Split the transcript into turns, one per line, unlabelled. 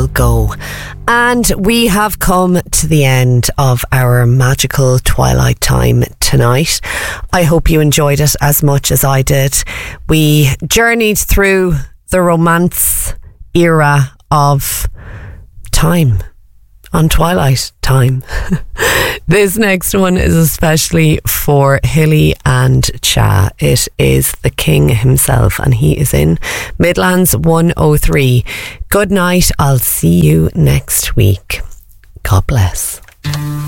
will go. And we have come to the end of our magical Twilight time tonight. I hope you enjoyed it as much as I did. We journeyed through the romance era of time on Twilight time. This next one is especially for Hilly and Cha. It is the king himself, and he is in Midlands 103. Good night. I'll see you next week. God bless.